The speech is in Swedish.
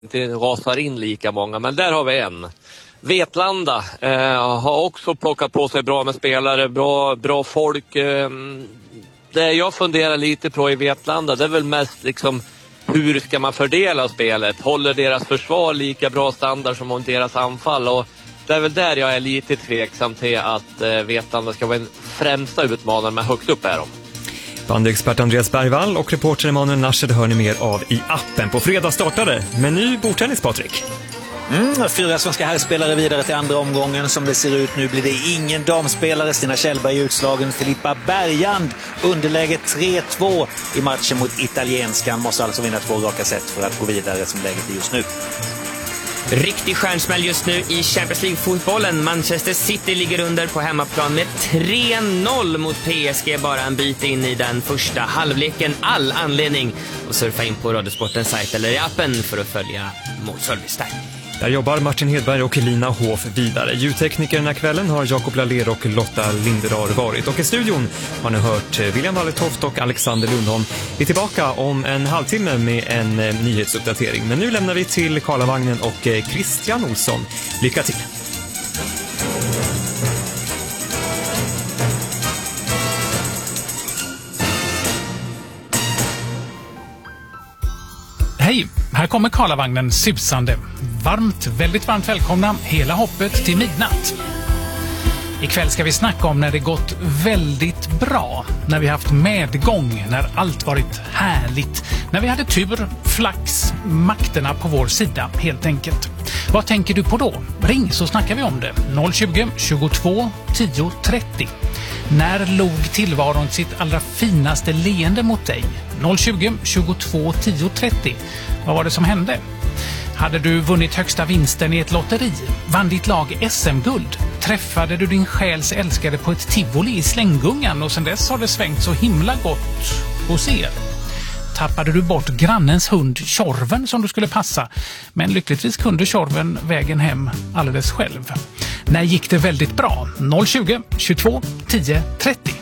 inte rasar in lika många, men där har vi en. Vetlanda har också plockat på sig bra med spelare, bra folk. Det jag funderar lite på i Vetlanda, det är väl mest liksom hur ska man fördela spelet? Håller deras försvar lika bra standard som om deras anfall? Och det är väl där jag är lite tveksam till att Vetlanda ska vara en främsta utmanare med högt upp är de. Bandyexpert Andreas Bergvall och reporter Emanuel Nashed hör ni mer av i appen. På fredag startade med ny bordtennis, Patrik. 4 svenska herrspelare vidare till andra omgången. Som det ser ut nu blir det ingen damspelare. Stina Kjellberg utslagen. Filippa Bergand underläge 3-2 i matchen mot italienskan. Måste alltså vinna 2 raka set för att gå vidare som läget är just nu. Riktig stjärnsmäll just nu i Champions League-fotbollen. Manchester City ligger under på hemmaplan med 3-0 mot PSG, bara en bit in i den första halvleken. All anledning att surfa in på Radiosportens sajt eller i appen för att följa målservice där. Där jobbar Martin Hedberg och Lina Hof vidare. Ljudtekniker den här kvällen har Jakob Laller och Lotta Linderar varit. Och i studion har ni hört William Walletoft och Alexander Lundholm. Vi är tillbaka om en halvtimme med en nyhetsuppdatering. Men nu lämnar vi till Karlavagnen och Christian Olsson. Lycka till! Hej, här kommer Karlavagnen susande. Väldigt varmt välkomna hela hoppet till midnatt. Ikväll ska vi snacka om när det gått väldigt bra. När vi haft medgång, när allt varit härligt. När vi hade tur, flax, makterna på vår sida helt enkelt. Vad tänker du på då? Ring så snackar vi om det. 020 22 10 30. När log tillvaron sitt allra finaste leende mot dig? 020 22 10 30. Vad var det som hände? Hade du vunnit högsta vinsten i ett lotteri? Vann ditt lag SM-guld? Träffade du din själs älskade på ett tivoli i Slänggungan och sen dess har det svängt så himla gott hos er? Tappade du bort grannens hund Tjorven som du skulle passa, men lyckligtvis kunde Tjorven vägen hem alldeles själv. När gick det väldigt bra? 020 22 10 30.